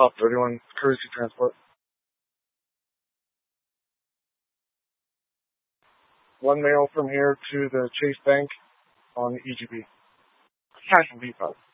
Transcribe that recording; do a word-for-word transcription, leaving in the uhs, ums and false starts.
Pop thirty-one, courtesy transport. One mail from here to the Chase Bank on E G B. Cash and V P O.